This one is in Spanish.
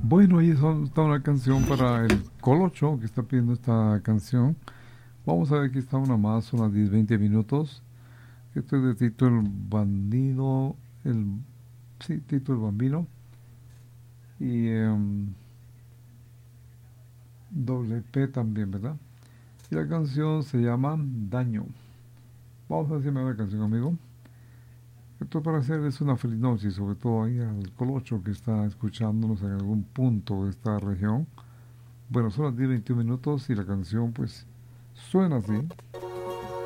Bueno, está una canción para el Colocho que está pidiendo esta canción. Vamos a ver, aquí está una más, unas 10 20 minutos. Esto es de Tito el Bandido, el, sí, Tito el Bambino. Y doble P también, ¿verdad? Y la canción se llama Daño. Vamos a decirme la canción, amigo. Esto para hacerles una feliz noche, sobre todo ahí al Colocho que está escuchándonos en algún punto de esta región. Bueno, son las 10 21 minutos y la canción pues suena así.